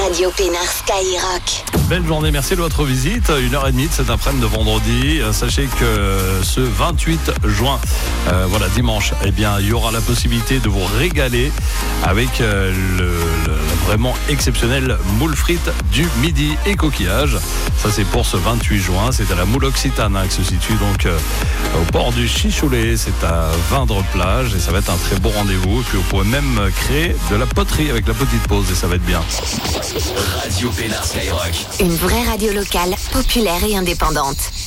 Radio Pénard Skyrock. Belle journée, merci de votre visite. 1h30 de cet après-midi de vendredi. Sachez que ce 28 juin, dimanche, il y aura la possibilité de vous régaler avec le vraiment exceptionnel moule frites du midi et coquillage. Ça, c'est pour ce 28 juin. C'est à la Moule Occitane qui se situe donc au port du Chichoulet. C'est à Vindre-Plage et ça va être un très beau rendez-vous. Et puis, vous pourrez même créer de la poterie avec la petite pause et ça va être bien. Radio Pénard Skyrock. Une vraie radio locale, populaire et indépendante.